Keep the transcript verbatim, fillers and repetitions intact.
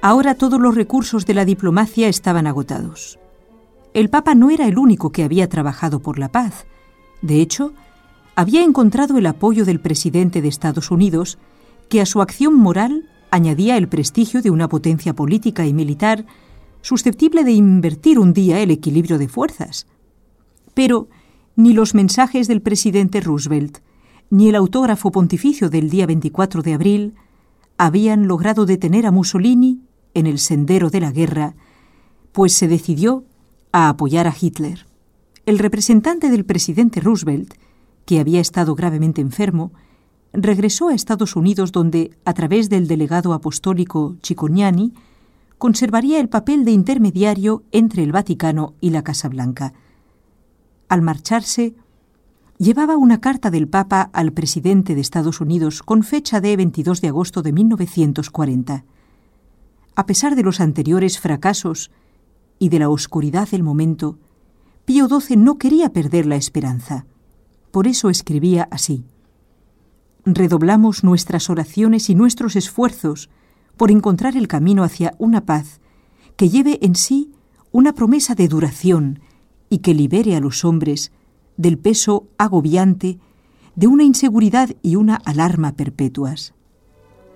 Ahora todos los recursos de la diplomacia estaban agotados. El Papa no era el único que había trabajado por la paz. De hecho, había encontrado el apoyo del presidente de Estados Unidos, que a su acción moral añadía el prestigio de una potencia política y militar susceptible de invertir un día el equilibrio de fuerzas. Pero ni los mensajes del presidente Roosevelt, ni el autógrafo pontificio del día veinticuatro de abril habían logrado detener a Mussolini en el sendero de la guerra, pues se decidió a apoyar a Hitler. El representante del presidente Roosevelt, que había estado gravemente enfermo, regresó a Estados Unidos, donde, a través del delegado apostólico Cicognani, conservaría el papel de intermediario entre el Vaticano y la Casa Blanca. Al marcharse, llevaba una carta del Papa al presidente de Estados Unidos con fecha de veintidós de agosto de mil novecientos cuarenta. A pesar de los anteriores fracasos y de la oscuridad del momento, Pío doce no quería perder la esperanza. Por eso escribía así: «Redoblamos nuestras oraciones y nuestros esfuerzos por encontrar el camino hacia una paz que lleve en sí una promesa de duración y que libere a los hombres del peso agobiante de una inseguridad y una alarma perpetuas».